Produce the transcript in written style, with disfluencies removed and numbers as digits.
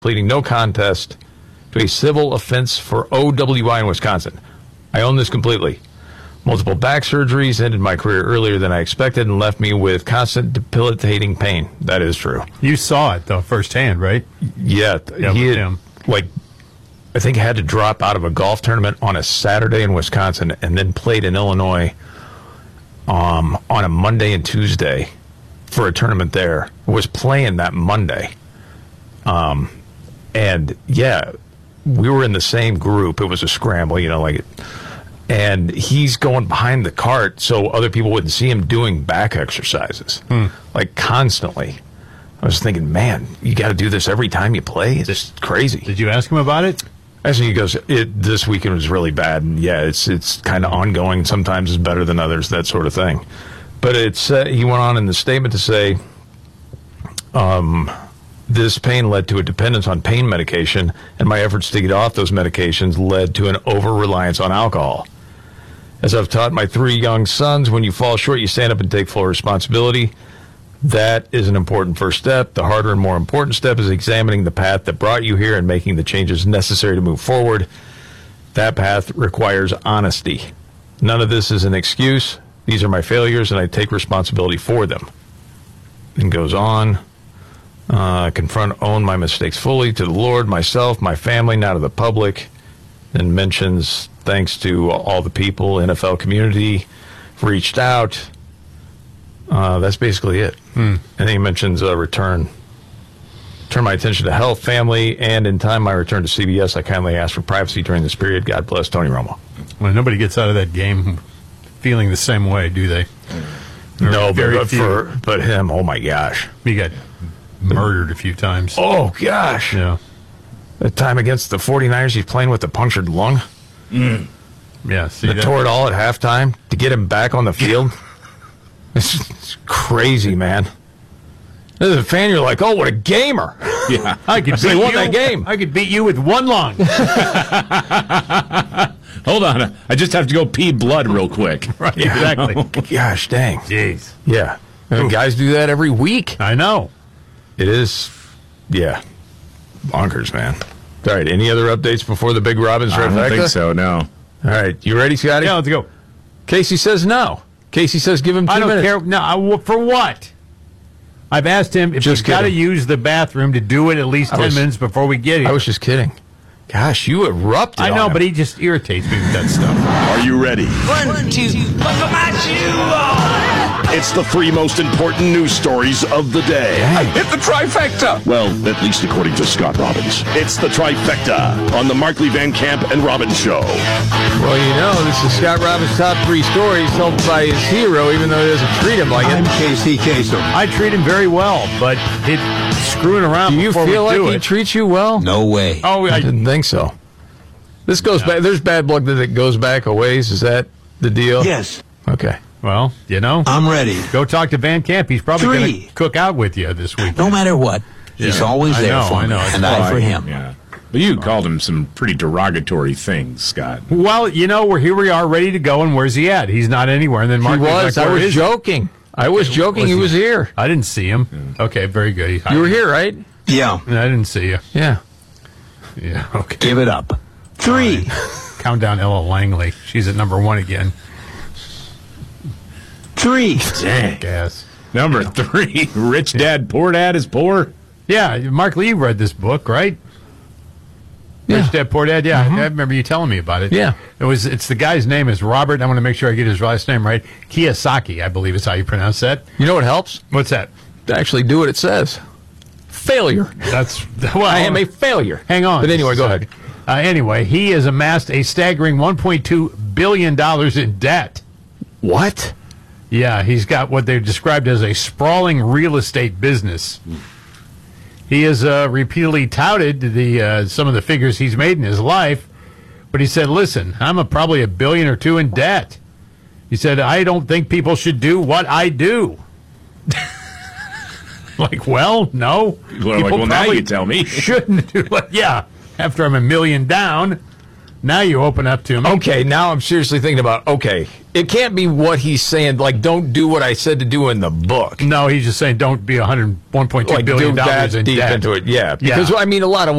pleading no contest to a civil offense for OWI in Wisconsin. I own this completely. Multiple back surgeries ended my career earlier than I expected and left me with constant debilitating pain. That is true. You saw it, though, firsthand, right? Yeah. He had, I think had to drop out of a golf tournament on a Saturday in Wisconsin and then played in Illinois on a Monday and Tuesday for a tournament there. Was playing that Monday. And, yeah, we were in the same group. It was a scramble, and he's going behind the cart so other people wouldn't see him doing back exercises, constantly. I was thinking, man, you got to do this every time you play? It's crazy. Did you ask him about it? Actually, he goes, this weekend was really bad, and yeah, it's kind of ongoing. Sometimes it's better than others, that sort of thing. But he went on in the statement to say, this pain led to a dependence on pain medication, and my efforts to get off those medications led to an over-reliance on alcohol. As I've taught my 3 young sons, when you fall short, you stand up and take full responsibility. That is an important first step. The harder and more important step is examining the path that brought you here and making the changes necessary to move forward. That path requires honesty. None of this is an excuse. These are my failures, and I take responsibility for them. And goes on. Own my mistakes fully to the Lord, myself, my family, not to the public. And mentions thanks to all the people, NFL community, reached out. That's basically it. And then he mentions turn my attention to health, family, and in time my return to CBS. I kindly ask for privacy during this period. God bless Tony Romo. Well, nobody gets out of that game feeling the same way, do they? No, but him, oh my gosh. He got murdered a few times. Oh gosh. Yeah. That time against the 49ers, he's playing with a punctured lung. Yeah, they tore it all at halftime to get him back on the field. It's crazy, man. As a fan, you're like, oh, what a gamer. Yeah. I could beat won that game. I could beat you with one lung. Hold on. I just have to go pee blood real quick. Right, yeah, exactly. Gosh, dang. Jeez. Yeah. Guys do that every week. I know. It is, yeah, bonkers, man. All right, any other updates before the big Robbins trifecta? I don't think so, no. All right, you ready, Scotty? Yeah, let's go. Casey says no. Casey says give him 2 minutes. I don't care. No, for what? I've asked him if he's got to use the bathroom to do it at least 10 minutes before we get here. I was just kidding. Gosh, you erupted. I know, but he just irritates me with that stuff. Are you ready? 1, 2, buckle my shoe. It's the 3 most important news stories of the day. I hit the trifecta. Well, at least according to Scott Robbins. It's the trifecta on the Markley Van Camp and Robbins Show. Well, this is Scott Robbins' top 3 stories told by his hero, even though he doesn't treat him like it. I'm Casey Kasem. I treat him very well, but it's screwing around. Do you feel like he treats you well? No way. Oh, I didn't think so. This goes back. There's bad blood that goes back a ways. Is that the deal? Yes. Okay. Well, I'm ready. Go talk to Van Camp. He's probably going to cook out with you this week. No matter what, he's always there for me, and I for him. Yeah. But you called him some pretty derogatory things, Scott. Well, here we are, ready to go, and where's he at? He's not anywhere. And then Mark was. I was joking. I was joking. He was here. I didn't see him. Okay, very good. You were here, right? Yeah. I didn't see you. Yeah. Yeah. Okay. Give it up. 3. Count down Ella Langley. She's at number 1 again. 3. Dang. Gas. Number 3. Rich Dad, Poor Dad is Poor. Yeah, Mark Lee read this book, right? Yeah. Rich Dad, Poor Dad. Yeah, I remember you telling me about it. Yeah. It's the guy's name is Robert. I want to make sure I get his last name right. Kiyosaki, I believe is how you pronounce that. You know what helps? What's that? To actually do what it says. Failure. I am a failure. Hang on. But anyway, go ahead. Anyway, he has amassed a staggering $1.2 billion in debt. What? Yeah, he's got what they've described as a sprawling real estate business. He has repeatedly touted some of the figures he's made in his life, but he said, listen, I'm probably $1 billion or $2 billion in debt. He said, I don't think people should do what I do. No. Well, now you tell me. Shouldn't do it. Yeah, after I'm $1 million down, now you open up to me. Okay, now I'm seriously thinking about, it can't be what he's saying, don't do what I said to do in the book. No, he's just saying don't be $1.2 billion do that in deep debt. into it, yeah. Because, a lot of